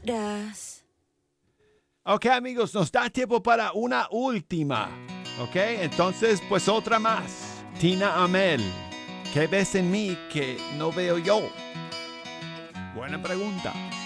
das. Ok, amigos, nos da tiempo para una última. Ok, entonces, pues otra más. Tina Amel, ¿qué ves en mí que no veo yo? Buena pregunta.